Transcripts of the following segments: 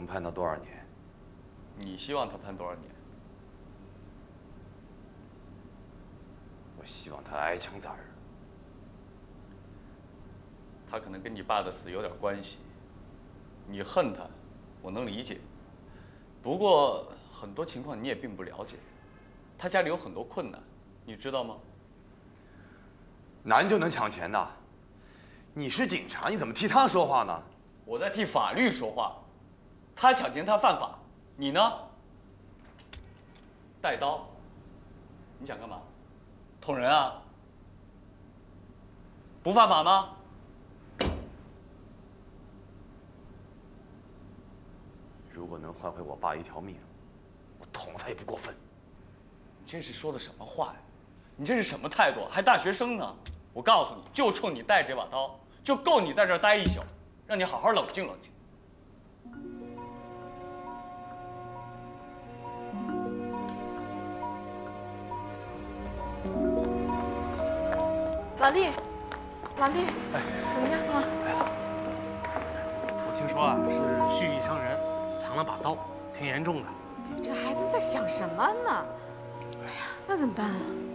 判到多少年？ 你希望他判多少年？ 我希望他挨枪扎人。 他可能跟你爸的死有点关系。你恨他，我能理解。不过很多情况你也并不了解。他家里有很多困难，你知道吗？ 难就能抢钱呐？你是警察，你怎么替他说话呢？ 我在替法律说话。他抢钱，他犯法，你呢？带刀，你想干嘛？捅人啊？不犯法吗？ 如果能换回我爸一条命，我捅了他也不过分。 你这是说的什么话呀？你这是什么态度？还大学生呢？我告诉你，就冲你带这把刀，就够你在这儿待一宿，让你好好冷静冷静。 老厉，老厉，怎么样啊？ 我听说啊，是蓄意伤人，藏了把刀，挺严重的。 这孩子在想什么呢？哎呀，那怎么办啊？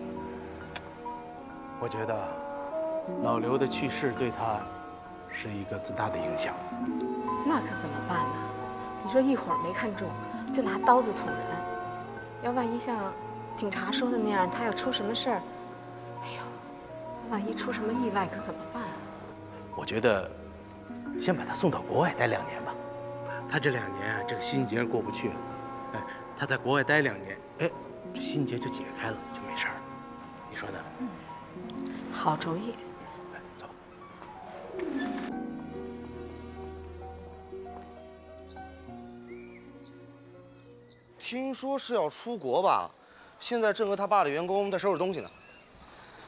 我觉得老刘的去世对他是一个最大的影响。 那可怎么办呢？你说一会儿没看中，就拿刀子捅人，要万一像警察说的那样，他要出什么事儿，哎呦，万一出什么意外可怎么办啊？ 我觉得先把他送到国外待2年吧。他这2年啊，这个心结过不去，哎，他在国外待2年，哎，这心结就解开了，就没事儿。你说呢？ 好主意。 来，走。 听说是要出国吧？现在正和他爸的员工在收拾东西呢。